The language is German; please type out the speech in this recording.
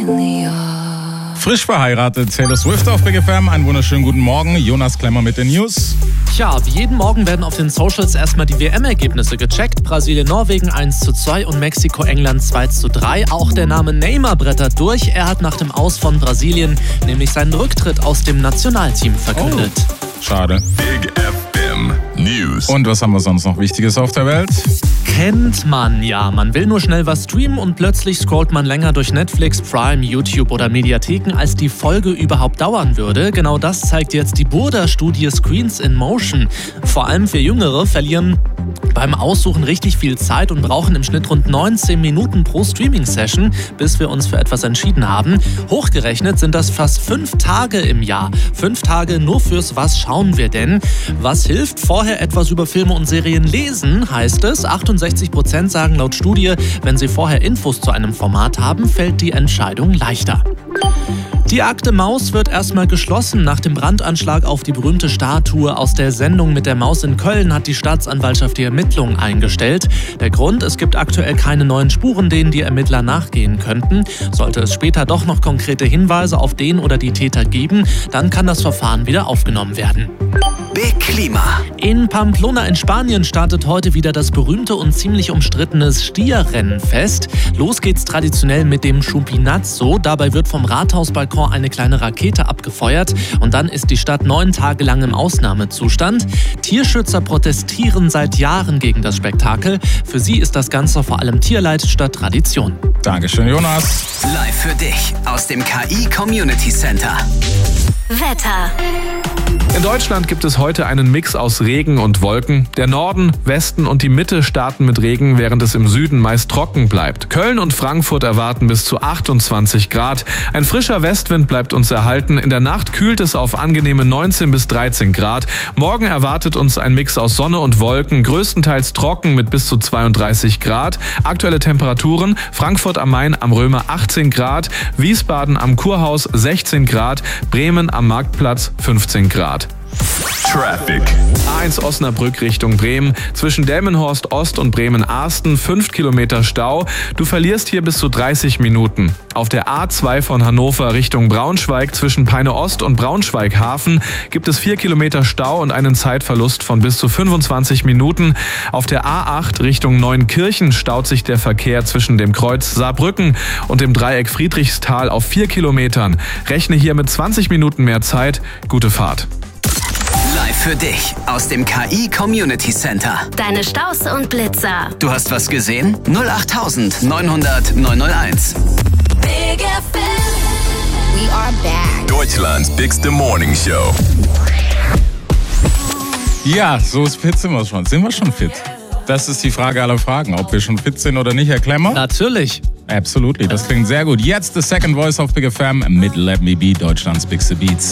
Frisch verheiratet, Taylor Swift auf Big FM. Einen wunderschönen guten Morgen. Jonas Klemmer mit den News. Tja, wie jeden Morgen werden auf den Socials erstmal die WM-Ergebnisse gecheckt. Brasilien-Norwegen 1:2 und Mexiko-England 2:3. Auch der Name Neymar brettert durch. Er hat nach dem Aus von Brasilien nämlich seinen Rücktritt aus dem Nationalteam verkündet. Schade. Big FM News. Und was haben wir sonst noch Wichtiges auf der Welt? Kennt man ja. Man will nur schnell was streamen und plötzlich scrollt man länger durch Netflix, Prime, YouTube oder Mediatheken, als die Folge überhaupt dauern würde. Genau das zeigt jetzt die Burda-Studie Screens in Motion. Vor allem für Jüngere verlieren beim Aussuchen richtig viel Zeit und brauchen im Schnitt rund 19 Minuten pro Streaming-Session, bis wir uns für etwas entschieden haben. Hochgerechnet sind das fast 5 Tage im Jahr. 5 Tage nur fürs Was schauen wir denn? Was hilft? Vorher etwas über Filme und Serien lesen, heißt es. 68% sagen laut Studie, wenn sie vorher Infos zu einem Format haben, fällt die Entscheidung leichter. Die Akte Maus wird erstmal geschlossen. Nach dem Brandanschlag auf die berühmte Statue aus der Sendung mit der Maus in Köln hat die Staatsanwaltschaft die Ermittlungen eingestellt. Der Grund: es gibt aktuell keine neuen Spuren, denen die Ermittler nachgehen könnten. Sollte es später doch noch konkrete Hinweise auf den oder die Täter geben, dann kann das Verfahren wieder aufgenommen werden. Big Klima. In Pamplona in Spanien startet heute wieder das berühmte und ziemlich umstrittene Stierrennenfest. Los geht's traditionell mit dem Chupinazo. Dabei wird vom Rathausbalkon eine kleine Rakete abgefeuert und dann ist die Stadt 9 Tage lang im Ausnahmezustand. Tierschützer protestieren seit Jahren gegen das Spektakel. Für sie ist das Ganze vor allem Tierleid statt Tradition. Dankeschön, Jonas. Live für dich aus dem KI Community Center. Wetter. In Deutschland gibt es heute einen Mix aus Regen und Wolken. Der Norden, Westen und die Mitte starten mit Regen, während es im Süden meist trocken bleibt. Köln und Frankfurt erwarten bis zu 28 Grad. Ein frischer Westwind bleibt uns erhalten. In der Nacht kühlt es auf angenehme 19 bis 13 Grad. Morgen erwartet uns ein Mix aus Sonne und Wolken, größtenteils trocken mit bis zu 32 Grad. Aktuelle Temperaturen: Frankfurt am Main am Römer 18 Grad, Wiesbaden am Kurhaus 16 Grad, Bremen am Marktplatz 15 Grad. Traffic. A1 Osnabrück Richtung Bremen. Zwischen Delmenhorst Ost und Bremen-Arsten 5 Kilometer Stau. Du verlierst hier bis zu 30 Minuten. Auf der A2 von Hannover Richtung Braunschweig zwischen Peine Ost und Braunschweig-Hafen gibt es 4 Kilometer Stau und einen Zeitverlust von bis zu 25 Minuten. Auf der A8 Richtung Neunkirchen staut sich der Verkehr zwischen dem Kreuz Saarbrücken und dem Dreieck Friedrichsthal auf 4 Kilometern. Rechne hier mit 20 Minuten mehr Zeit. Gute Fahrt. Live für dich aus dem KI Community Center. Deine Staus und Blitzer. Du hast was gesehen? 08900 901. Big FM. We are back. Deutschlands bigste Morning Show. Ja, so fit sind wir schon. Sind wir schon fit? Das ist die Frage aller Fragen, ob wir schon fit sind oder nicht, Herr Klemmer. Natürlich. Absolutely, das klingt sehr gut. Jetzt The Second Voice auf Big FM mit Let Me Be, Deutschlands bigste Beats.